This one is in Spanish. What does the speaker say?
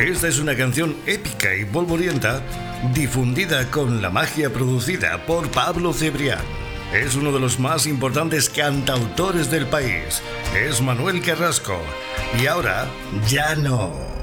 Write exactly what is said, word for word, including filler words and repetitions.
Esta es una canción épica y polvorienta, difundida con la magia producida por Pablo Cebrián. Es uno de los más importantes cantautores del país. Es Manuel Carrasco. Y ahora, ya no.